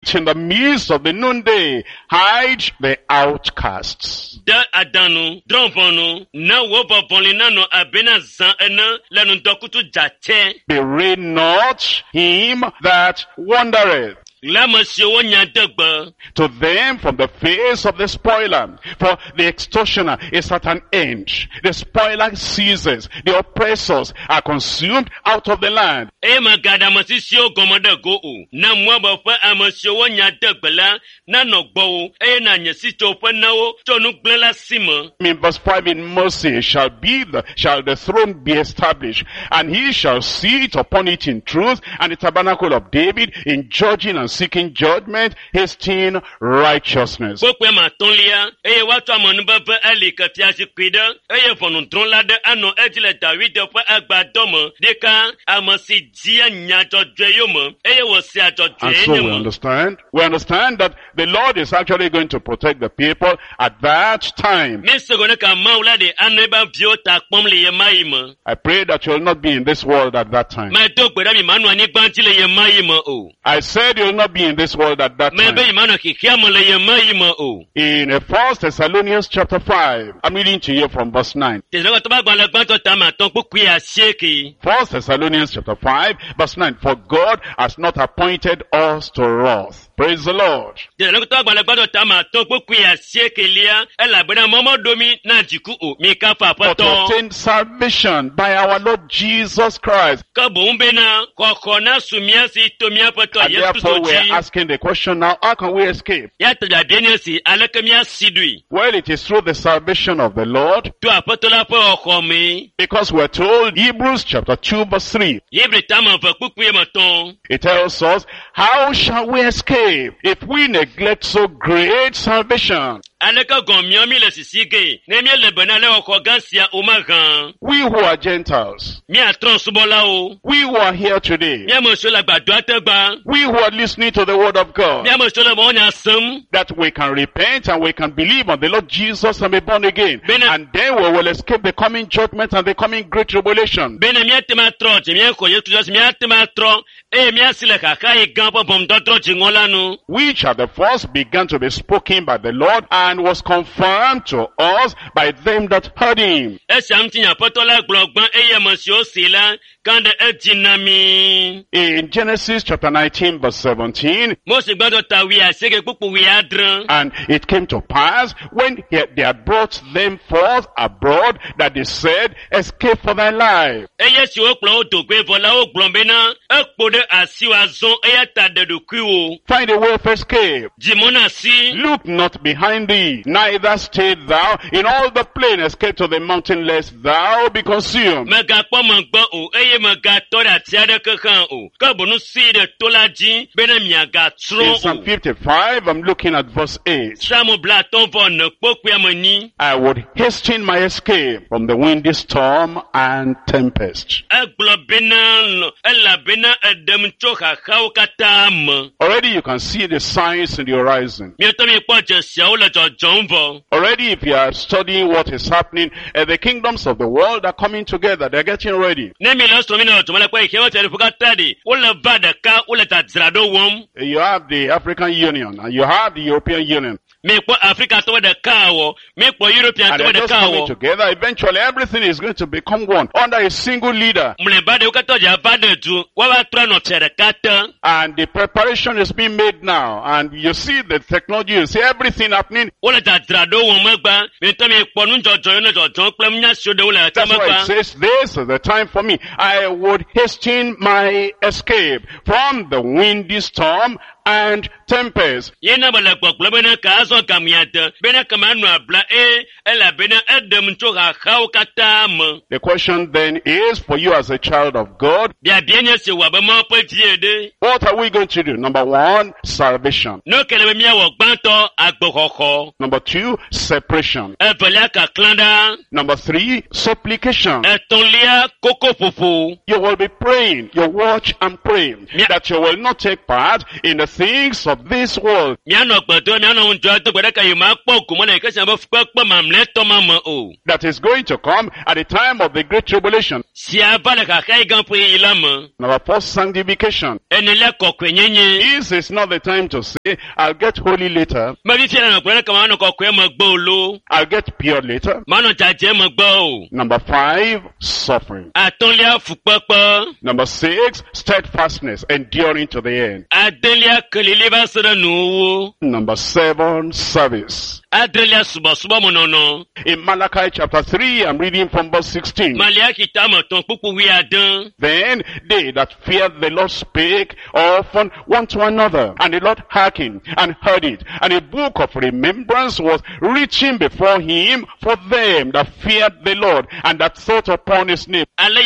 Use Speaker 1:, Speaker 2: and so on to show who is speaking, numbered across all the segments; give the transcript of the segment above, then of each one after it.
Speaker 1: in the midst of the noonday. Hide the outcasts.
Speaker 2: Da adanu, dronvonu, na wobobonli nano abena zan ena, lanu dokutu jate.
Speaker 1: Bewray not him that wandereth.
Speaker 2: La monsieur wonya degba.
Speaker 1: To them from the face of the spoiler. For the extortioner is at an end. The spoiler ceases. The oppressors are consumed out of the land.
Speaker 2: E magada masisio gomoda go u. Na mwaba fa amasio wonya degbala. Na no gbo e na nyesito fa nawo tonu glela sima.
Speaker 1: In verse 5, in mercy shall the throne be established, and he shall sit upon it in truth, and the tabernacle of David in judging and seeking judgment, hasting righteousness.
Speaker 2: Bokwe matonlia, eye watu amonubaba ali katiasi kwida, eye vonundron lade ano ejile David fa agbadomo, deka amasi dia nyajo dweyomo, eye wasi ajo
Speaker 1: And so we understand that the Lord is actually going to protect the people at that time. I pray that you will not be in this world at that time. I said you will not be in this world at that time. In 1 Thessalonians chapter 5, I'm reading to you from verse 9. 1 Thessalonians chapter 5, verse 9. For God has not appointed us to wrath. Praise the Lord. But to obtain salvation by our Lord Jesus Christ. And therefore we are asking the question now, how can we escape? Well, it is through the salvation of the Lord. Because we are told, Hebrews chapter 2 verse 3. It tells us, how shall we escape if we neglect so great salvation? We who are Gentiles, we who are here today, we who are listening to the word of God, that we can repent and we can believe on the Lord Jesus and be born again, and then we will escape the coming judgment and the coming great tribulation. Which are the first began to be spoken by the Lord and was confirmed to us by them that heard him. In Genesis chapter 19 verse 17, and it came to pass when they had brought them forth abroad that they said, escape for thy life. Find a way of escape. Look not behind thee, neither stay thou in all the plain, escape to the mountain, lest thou be consumed. In Psalm 55, I'm looking at verse 8. I would hasten my escape from the windy storm and tempest. Already you can see the signs in the horizon. Already if you are studying what is happening, the kingdoms of the world are coming together. They're getting ready. You have the African Union and you have the European Union. And they're just coming together. Eventually everything is going to become one under a single leader. And the preparation is being made now. And you see the technology, you see everything happening. That's why it says, this is the time for me. I would hasten my escape from the windy storm and tempest. The question then is, for you as a child of God, what are we going to do? Number one, salvation. Number two, separation. Number three, supplication. You will be praying, you watch and pray, that you will not take part in the things of this world that is going to come at the time of the Great Tribulation. Number 4, sanctification. This is not the time to say, I'll get holy later. I'll get pure later. Number 5, suffering. Number 6, steadfastness, enduring to the end. Number 7, service. In Malachi chapter 3, I'm reading from verse 16. Then they that feared the Lord spake often one to another, and the Lord hearkened and heard it, and a book of remembrance was written before him for them that feared the Lord, and that thought upon his name.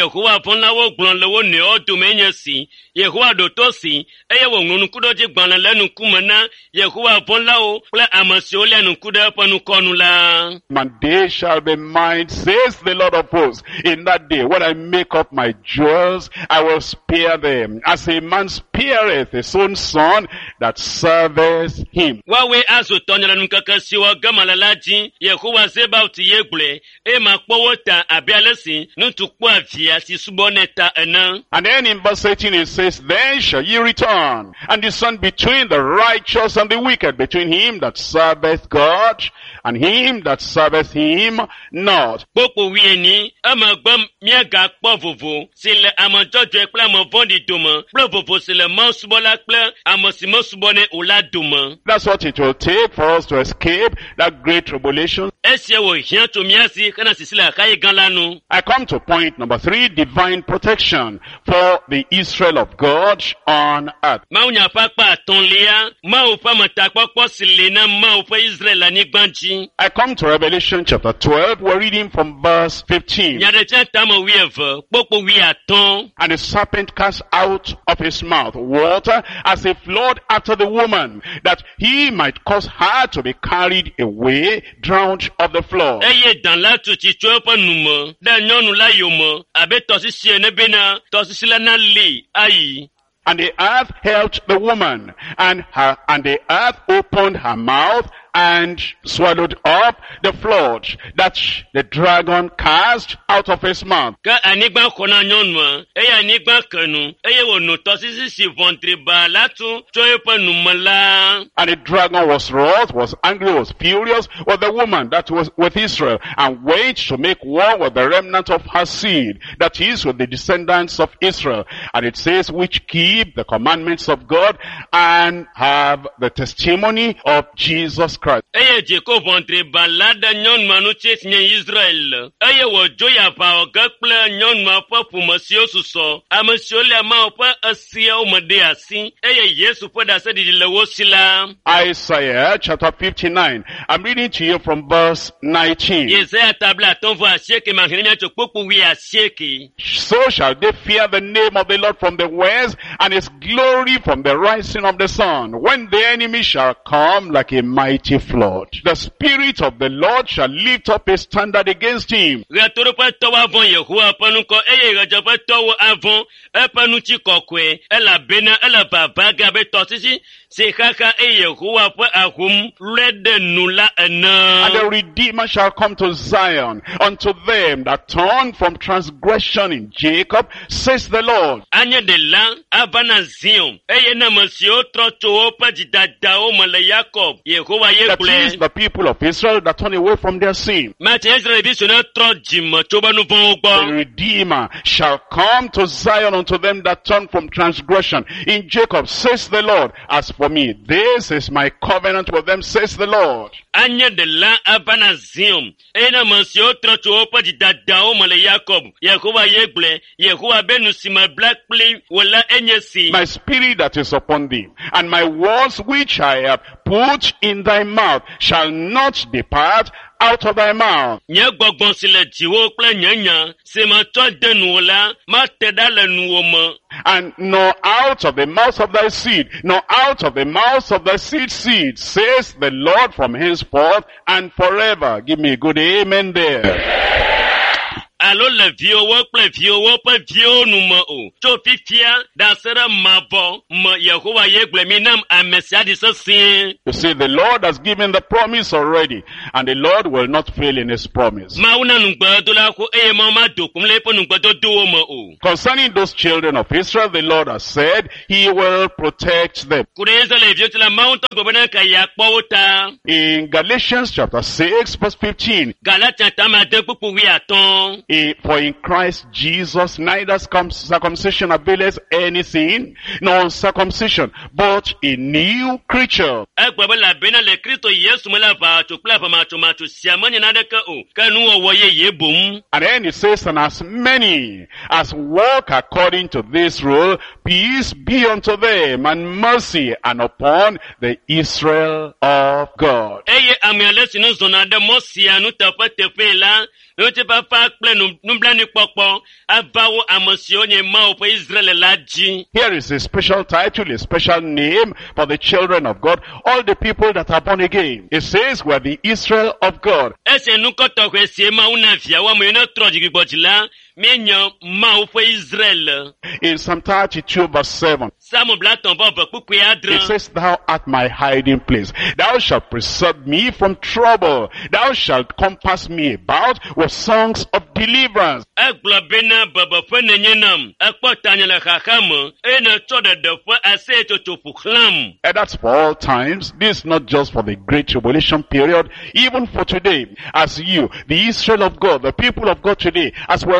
Speaker 1: And they shall be mine, says the Lord of hosts, in that day when I make up my jewels, I will spare them, as a man spareth his own son that serveth him. And then in verse 18 it says, then shall ye return, and discern between the righteous and the wicked, between him that serveth God and him that serveth him not. That's what it will take for us to escape that great tribulation. I come to point number 3, divine protection for the Israel of God on earth. I come to Revelation chapter 12. We're reading from verse 15. And the serpent cast out of his mouth water as a flood after the woman, that he might cause her to be carried away, drowned of the flood. And the earth helped the woman, and the earth opened her mouth and swallowed up the flood that the dragon cast out of his mouth. And the dragon was wroth, was angry, was furious with the woman that was with Israel, and waged to make war with the remnant of her seed, that is, with the descendants of Israel. And it says, which keep the commandments of God and have the testimony of Jesus Christ. Isaiah chapter 59. I'm reading to you from verse 19. So shall they fear the name of the Lord from the west, and his glory from the rising of the sun, when the enemy shall come like a mighty flood. The Spirit of the Lord shall lift up a standard against him. And the Redeemer shall come to Zion, unto them that turn from transgression in Jacob, says the Lord. That is the people of Israel that turn away from their sin. The Redeemer shall come to Zion, unto them that turn from transgression in Jacob, says the Lord. As for me, this is my covenant with them, says the Lord. My spirit that is upon thee, and my words which I have put in thy mouth, shall not depart out of thy mouth. And nor out of the mouth of thy seed, nor out of the mouth of thy seed, says the Lord, from henceforth and forever. Give me a good amen there.
Speaker 2: alo le viwo kple viwo ƒe viwo nu me o. Tso fifia da se ɖe mavɔ me Yehowa ye gblɔ mi nam ame sia ɖi sesĩe.
Speaker 1: You see, the Lord has given the promise already, and the Lord will not fail in his promise.
Speaker 2: Mawu na nugbedola ko eye Mawu ma do kum le eƒe nugbedodowo me o.
Speaker 1: Concerning those children of Israel, the Lord has said he will protect them.
Speaker 2: Ku ɖe Israel viwo ti la Mawu ŋutɔ gblɔ bena ka yeakpɔ wo ta.
Speaker 1: In Galatians chapter 6 verse 15,
Speaker 2: Galatia tame 10:15.
Speaker 1: for in Christ Jesus neither circumcision availeth anything, nor uncircumcision, but a new creature.
Speaker 2: Egblɔ be labena le Kristo Yesu me la ʋaatso kple aʋamatsomatso sia menye naneke o, ke nuwɔwɔ yeye boŋ.
Speaker 1: And then it says, and as many as walk according to this rule, peace be unto them, and mercy, and upon the Israel of God.
Speaker 2: Eye ame ale si nu zɔna ɖe mɔ sia nuteƒe la, nuteƒefa kple nublanuikpɔkpɔ ava wo ame siwo nye Mawu ƒe Israel la dzi.
Speaker 1: Here is a special title, a special name for the children of God, all the people that are born again. It says, we're the Israel of God.
Speaker 2: Ese nukɔ tɔxɛ sie Mawu na viawo ame yiwo ne trɔ dzigbɔdzi la, míenye Mawu ƒe Israel.
Speaker 1: In Psalm 32 verse 7,
Speaker 2: Samu
Speaker 1: it says, thou art my hiding place. Thou shalt preserve me from trouble. Thou shalt compass me about with songs of deliverance.
Speaker 2: Egblɔ bena bebeƒe nenye nam, ekpɔ tanye le xaxa me, eye netsɔ ɖeɖeƒe aseyetsotso ƒo xlãm.
Speaker 1: And that's for all times. This is not just for the great tribulation period, even for today. As you, the Israel of God, the people of God today, as we're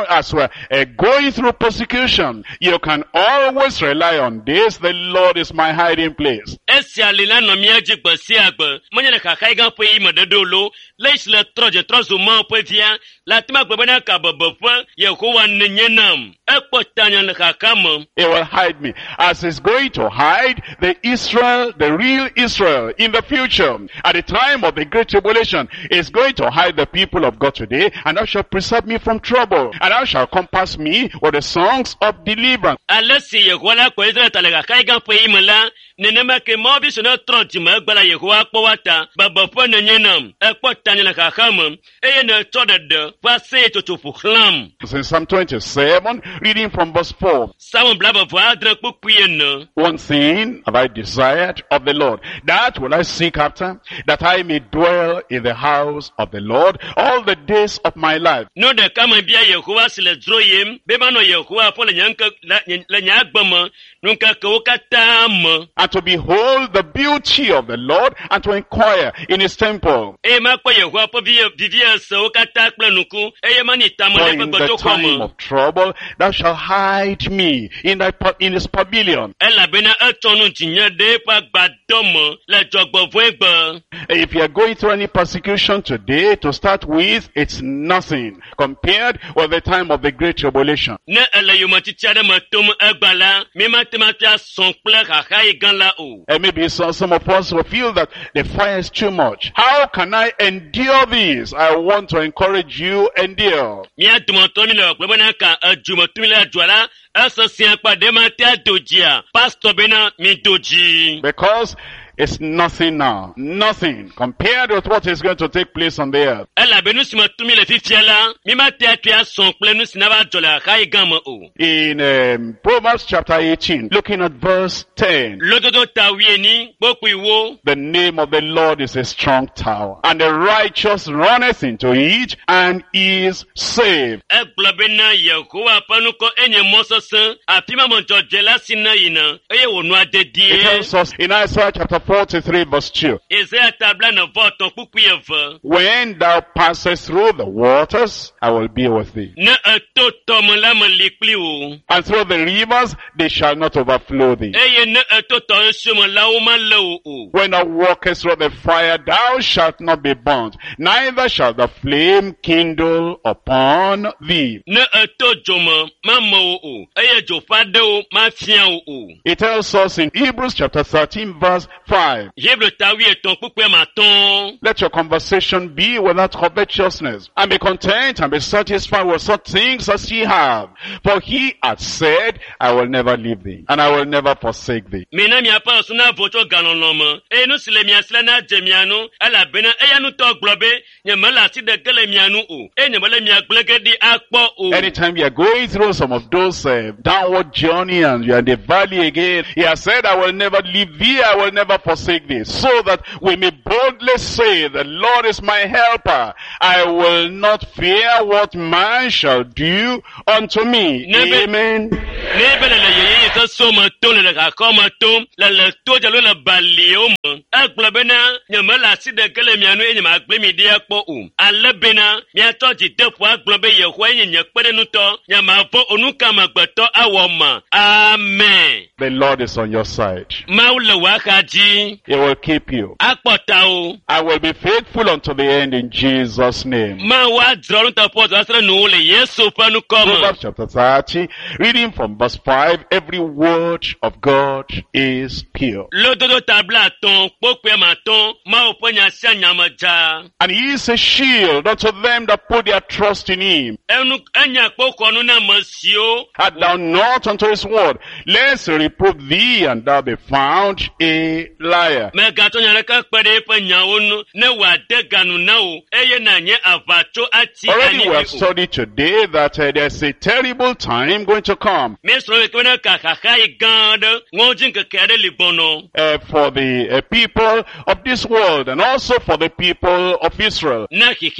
Speaker 1: going through persecution, you can always rely on this. The Lord is my hiding place.
Speaker 2: Esia li la nɔ mía dzi gbe sia gbe, menye le xaxa gã ƒe yi me ɖeɖo lo, le esi le trɔ zu Mawu ƒe via, le afi ma gbe bena ka bebeƒe Yehowa nenye nam. Ekpɔ tanye le xaxa me.
Speaker 1: He will hide me, as he's going to hide the Israel, the real Israel, in the future. At the time of the great tribulation, he's going to hide the people of God today, and thou shalt preserve me from trouble, and thou shalt compass me with the songs of deliverance.
Speaker 2: Ale si Yehowa la kɔ Israel ta le xaxa gã ƒe yi me la, nenema ke Mawu bi se ne trɔ dzi me egbe la Yehowa kpɔ wa ta, bebeƒe nenye nam. Ekpɔ tanye le xaxa me, eye netsɔ ɖeɖe ƒe aseyetsotso ƒo xlãm.
Speaker 1: In Psalm 27, reading from verse 4. One thing have I desired of the Lord, that will I seek after, that I may dwell in the house of the Lord all the days of my life.
Speaker 2: No de kama bia Yehowa si le dzroyem, be ma no Yehowa fo le nya agbeme, nunka ke wo katã me.
Speaker 1: And to behold the beauty of the Lord, and to inquire in his temple.
Speaker 2: E ma kpɔ Yehowa ƒe vivia se wo katã kple nuku, eye ma ni tame le eƒe gbedoxɔ me.
Speaker 1: In the time of trouble, thou shalt hide me in his pavilion.
Speaker 2: Elabena etsɔ nu dzinye ɖe eƒe agbadɔ me le dzɔgbevɔ̃e gbe.
Speaker 1: If you are going through any persecution today, to start with, it's nothing compared with the time of the great tribulation.
Speaker 2: Ne ele yometiti aɖe me tom egba la, mi mate ma ƒia sɔn kple xaxa yi gã la o.
Speaker 1: And maybe some of us will feel that the fire is too much. How can I endure this? I want to encourage you, endure.
Speaker 2: Mia dometɔ mi le gblɔ bena ka edzumetɔ mi le edzua la, ese sia kpa ɖe ma tea do dzia, pastor bena mi do dzi.
Speaker 1: Because it's nothing now. Nothing compared with what is going to take place on the earth. In Proverbs chapter 18, looking at verse 10. The name of the Lord is a strong tower, and the righteous runneth into it and is saved. It tells us in Isaiah chapter 43 verse 2. When thou passest through the waters, I will be with thee. And through the rivers, they shall not overflow thee. When thou walkest through the fire, thou shalt not be burnt, neither shall the flame kindle upon thee. It tells us in Hebrews chapter 13 verse 5. 5. Let your conversation be without covetousness, and be content and be satisfied with such things as ye have. For he hath said, I will never leave thee, and I will never forsake thee. Anytime you are going through some of those downward journey and you are in the valley again, he has said, I will never leave thee, I will never forsake thee, so that we may boldly say, the Lord is my helper. I will not fear what man shall do unto me. Amen.
Speaker 2: Amen.
Speaker 1: The Lord is on your side. He will keep you. I will be faithful unto the end in Jesus' name. Proverbs chapter 30, reading from verse 5, every word of God is pure. And he is a shield unto them that put their trust in him. Add thou not unto his word, lest he reprove thee, and thou be found a liar. Already we have studied today that there's a terrible time going to come for the people of this world, and also for the people of Israel.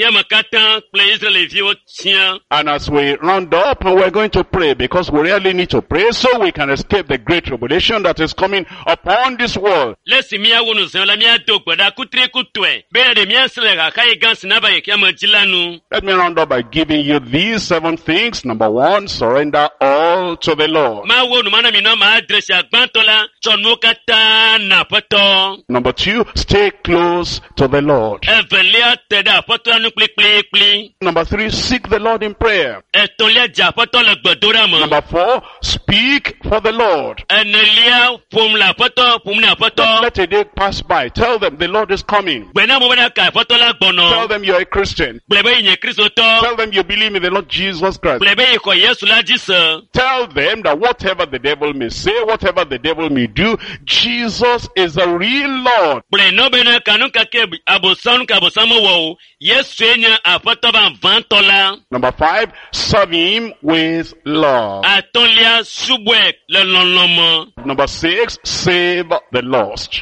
Speaker 1: And as we round up, we're going to pray, because we really need to pray so we can escape the great tribulation that is coming upon this world. Let me round up by giving you these 7 things. Number 1, surrender all to the Lord. Number 2, stay close to the Lord. Number 3, seek the Lord in prayer. Number 4, speak for the Lord. Don't let a day pass by. Tell them the Lord is coming. Tell them you're a Christian. Tell them you believe in the Lord Jesus Christ. Tell them that whatever the devil may say, whatever the devil may do, Jesus is the real Lord. Number 5, serve him with love. Number 6, save the lost.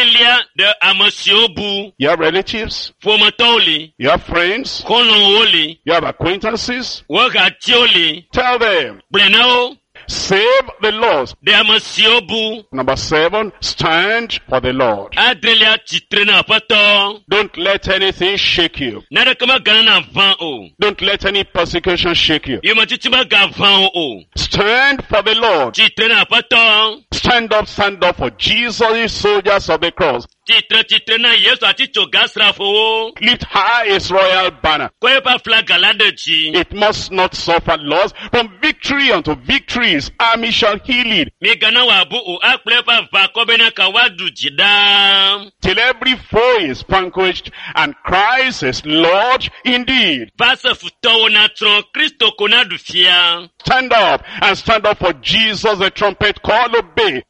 Speaker 1: You have relatives. You have friends. You have acquaintances. Tell them. Save the lost. Number 7, stand for the Lord. Don't let anything shake you. Don't let any persecution shake you. Stand for the Lord. Stand up for Jesus, soldiers of the cross. Lift high his royal banner. It must not suffer loss. From victory unto victory his army shall he lead. Till every foe is vanquished and Christ is Lord indeed. Stand up and stand up for Jesus, the trumpet call obey.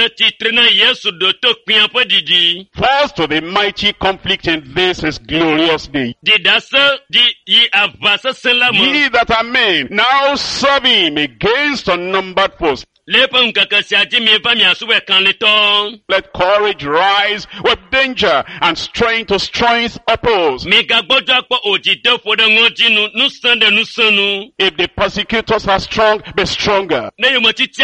Speaker 1: First to the mighty conflict in this his glorious day. Ye that are men, now serve him against unnumbered foes. Let courage rise with danger and strength to strength oppose. If the persecutors are strong, be stronger. If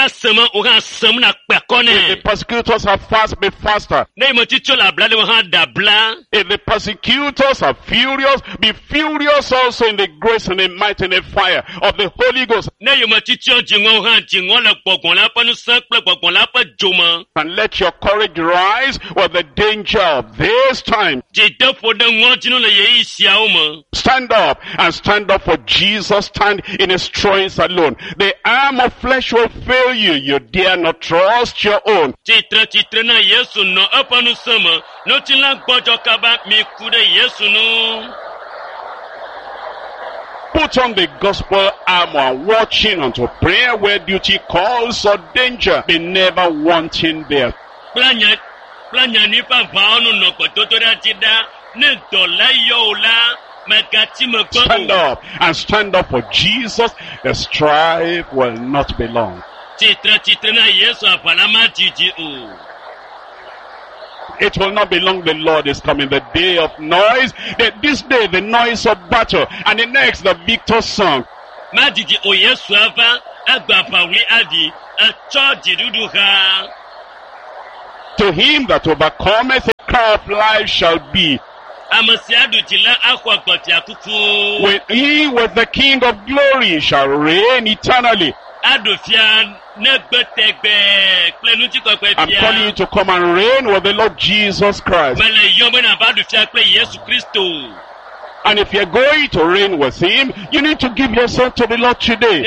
Speaker 1: the persecutors are fast, be faster. If the persecutors are furious, be furious also in the grace and the might and the fire of the Holy Ghost. And let your courage rise with the danger of this time. Stand up and stand up for Jesus. Stand in his strength alone. The arm of flesh will fail you. You dare not trust your own. Put on the gospel armor, watching unto prayer where duty calls or danger. Be never wanting there. Stand up and stand up for Jesus. The strife will not be long. It will not be long. The Lord is coming. The day of noise. This day, the noise of battle. And the next, the victor's song. To him that overcometh, a crown of life shall be. When he with the King of glory shall reign eternally. I'm calling you to come and reign with the Lord Jesus Christ. And if you're going to reign with him, you need to give yourself to the Lord today.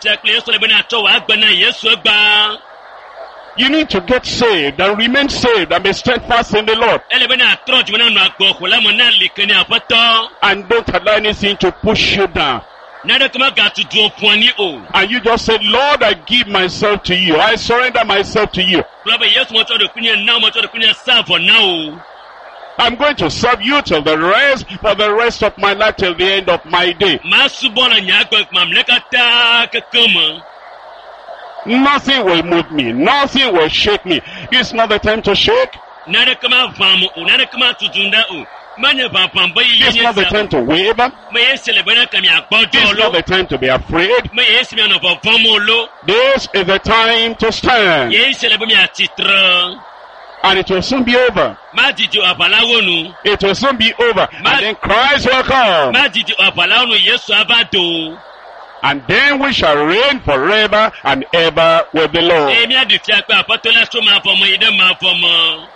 Speaker 1: You need to get saved and remain saved and be steadfast in the Lord. And don't allow anything to push you down. And you just say, Lord, I give myself to you. I surrender myself to you. I'm going to serve you till the rest, for the rest of my life, till the end of my day. Nothing will move me. Nothing will shake me. It's not the time to shake. It's not the time to waver. It's not the time to be afraid. This is the time to stand. And it will soon be over. It will soon be over. And then Christ will come. And then we shall reign forever and ever with the Lord.